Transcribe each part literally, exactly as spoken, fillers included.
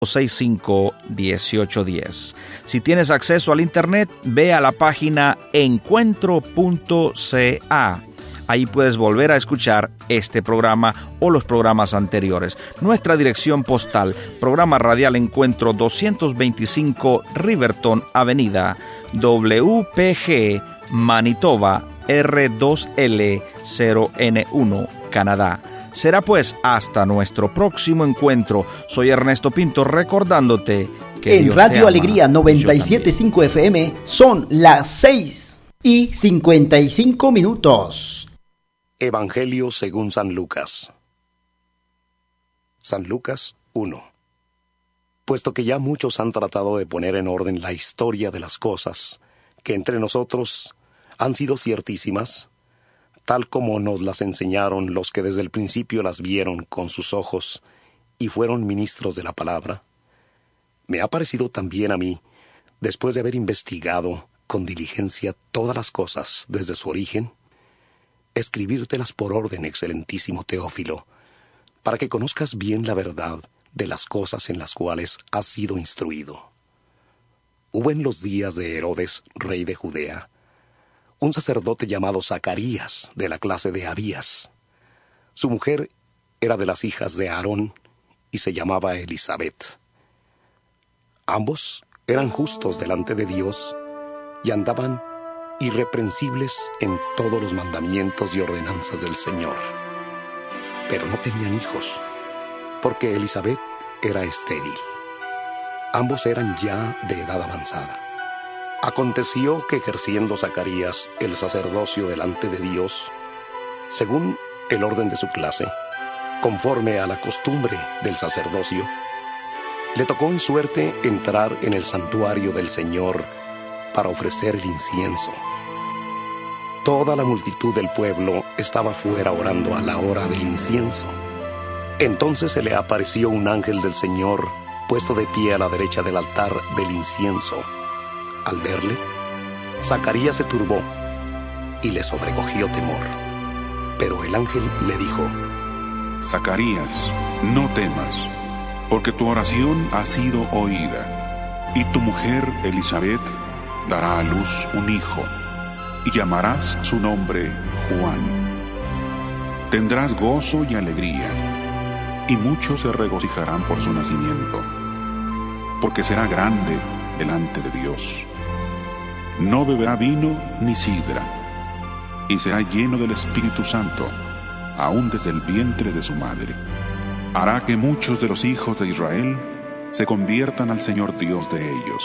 seis cinco, uno ocho uno cero. Si tienes acceso al internet, ve a la página encuentro punto c a. Ahí puedes volver a escuchar este programa o los programas anteriores. Nuestra dirección postal, Programa Radial Encuentro doscientos veinticinco Riverton Avenida, W P G, Manitoba, R dos L cero N uno, Canadá. Será pues hasta nuestro próximo encuentro. Soy Ernesto Pinto recordándote que en Dios Radio te ama, Alegría noventa y siete punto cinco F M son las seis y cincuenta y cinco minutos. Evangelio según San Lucas. San Lucas uno. Puesto que ya muchos han tratado de poner en orden la historia de las cosas que entre nosotros han sido ciertísimas, tal como nos las enseñaron los que desde el principio las vieron con sus ojos y fueron ministros de la palabra, me ha parecido también a mí, después de haber investigado con diligencia todas las cosas desde su origen, escribírtelas por orden, excelentísimo Teófilo, para que conozcas bien la verdad de las cosas en las cuales has sido instruido. Hubo en los días de Herodes, rey de Judea, un sacerdote llamado Zacarías, de la clase de Abías. Su mujer era de las hijas de Aarón y se llamaba Elisabet. Ambos eran justos delante de Dios y andaban irreprensibles en todos los mandamientos y ordenanzas del Señor. Pero no tenían hijos, porque Elisabet era estéril. Ambos eran ya de edad avanzada. Aconteció que ejerciendo Zacarías el sacerdocio delante de Dios, según el orden de su clase, conforme a la costumbre del sacerdocio, le tocó en suerte entrar en el santuario del Señor para ofrecer el incienso. Toda la multitud del pueblo estaba fuera orando a la hora del incienso. Entonces se le apareció un ángel del Señor puesto de pie a la derecha del altar del incienso. Al verle, Zacarías se turbó y le sobrecogió temor. Pero el ángel le dijo: Zacarías, no temas, porque tu oración ha sido oída, y tu mujer Elisabet dará a luz un hijo, y llamarás su nombre Juan. Tendrás gozo y alegría, y muchos se regocijarán por su nacimiento, porque será grande delante de Dios. No beberá vino ni sidra, y será lleno del Espíritu Santo, aún desde el vientre de su madre. Hará que muchos de los hijos de Israel se conviertan al Señor Dios de ellos,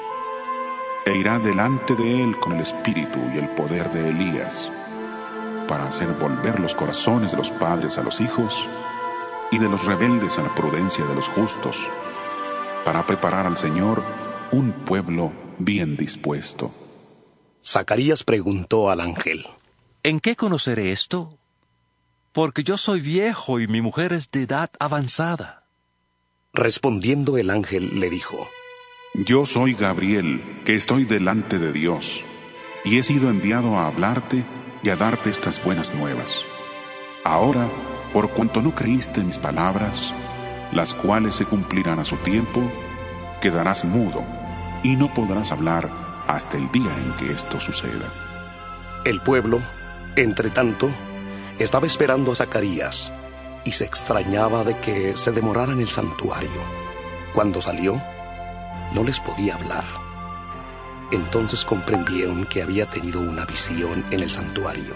e irá delante de él con el espíritu y el poder de Elías, para hacer volver los corazones de los padres a los hijos, y de los rebeldes a la prudencia de los justos, para preparar al Señor un pueblo bien dispuesto. Zacarías preguntó al ángel: ¿En qué conoceré esto? Porque yo soy viejo y mi mujer es de edad avanzada. Respondiendo el ángel le dijo: Yo soy Gabriel, que estoy delante de Dios, y he sido enviado a hablarte y a darte estas buenas nuevas. Ahora, por cuanto no creíste en mis palabras, las cuales se cumplirán a su tiempo, quedarás mudo y no podrás hablar hasta el día en que esto suceda. El pueblo, entre tanto, estaba esperando a Zacarías y se extrañaba de que se demorara en el santuario. Cuando salió, no les podía hablar. Entonces comprendieron que había tenido una visión en el santuario.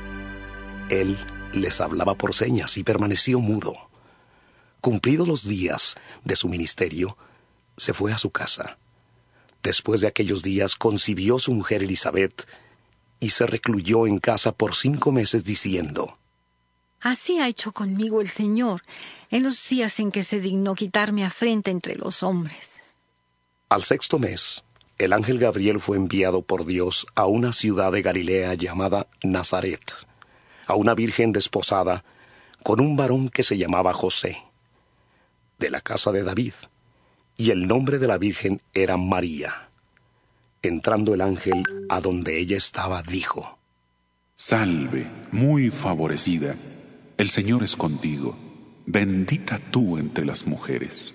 Él les hablaba por señas y permaneció mudo. Cumplidos los días de su ministerio, se fue a su casa. Después de aquellos días concibió su mujer Elisabet y se recluyó en casa por cinco meses diciendo: Así ha hecho conmigo el Señor en los días en que se dignó quitarme afrenta entre los hombres. Al sexto mes, el ángel Gabriel fue enviado por Dios a una ciudad de Galilea llamada Nazaret, a una virgen desposada con un varón que se llamaba José, de la casa de David, y el nombre de la virgen era María. Entrando el ángel a donde ella estaba, dijo: Salve, muy favorecida, el Señor es contigo, bendita tú entre las mujeres.